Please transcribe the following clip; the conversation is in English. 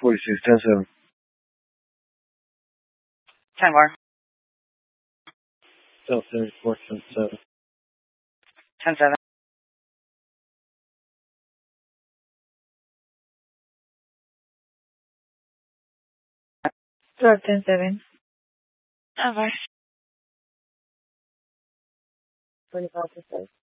46, 10-7. 10 car. Delta 34, 10-7. 10-7. Drop 10-7. Okay. 45%.